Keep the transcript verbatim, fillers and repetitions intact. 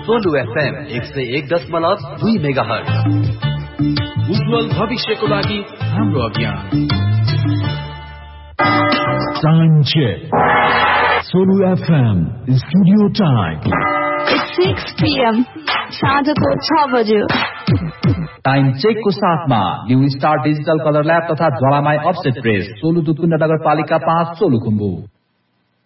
Solu FM एक सय एक दशमलव दुई मेगाहर्ज। उज्जवल भविष्यको लागि हाम्रो अभियान। Time check. Solu FM studio time six PM साँझको छ बज्यो। टाइम चेकको साथमा new star digital colour lab तथा ज्वालामाई अफसेट प्रेस, सोलु दुधकुण्ड नगरपालिका पाँच, सोलुखुम्बु।